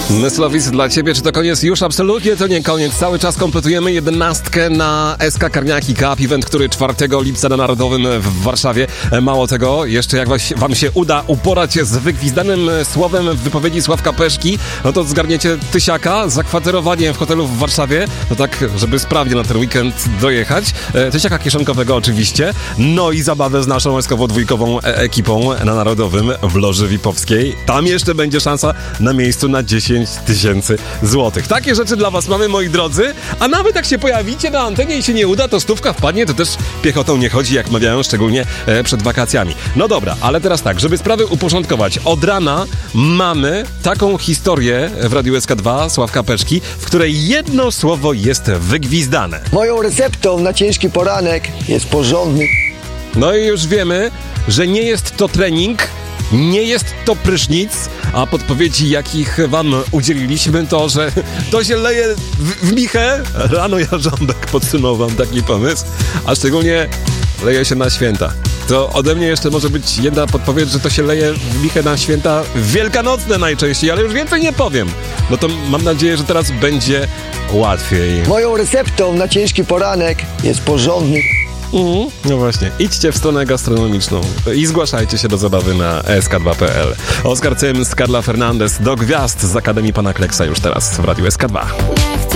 Myslowic dla ciebie, czy to koniec? Już absolutnie to nie koniec. Cały czas kompletujemy 11 na SK Karniaki Cup, event, który 4 lipca na Narodowym w Warszawie. Mało tego, jeszcze jak wam się uda uporać z wygwizdanym słowem w wypowiedzi Sławka Peszki, no to zgarniecie tysiaka, zakwaterowanie w hotelu w Warszawie, no tak, żeby sprawnie na ten weekend dojechać. Tysiaka kieszonkowego oczywiście, no i zabawę z naszą SKW-dwójkową ekipą na Narodowym w Loży VIP-owskiej. Tam jeszcze będzie szansa na miejscu na 10 000 złotych. Takie rzeczy dla was mamy, moi drodzy, a nawet jak się pojawicie na antenie i się nie uda, to stówka wpadnie, to też piechotą nie chodzi, jak mawiają, szczególnie przed wakacjami. No dobra, ale teraz tak, żeby sprawy uporządkować. Od rana mamy taką historię w Radiu SK2 Sławka Peszki, w której jedno słowo jest wygwizdane. Moją receptą na ciężki poranek jest porządny... No i już wiemy, że nie jest to trening, nie jest to prysznic, a podpowiedzi, jakich wam udzieliliśmy, to, że to się leje w michę. Rano Jarząbek podsunął wam taki pomysł, a szczególnie leje się na święta. To ode mnie jeszcze może być jedna podpowiedź, że to się leje w michę na święta wielkanocne najczęściej, ale już więcej nie powiem. No to mam nadzieję, że teraz będzie łatwiej. Moją receptą na ciężki poranek jest porządny... No właśnie, idźcie w stronę gastronomiczną i zgłaszajcie się do zabawy na sk2.pl. Oskar Cyms, Carla Fernandez do gwiazd z Akademii Pana Kleksa już teraz w Radiu SK2.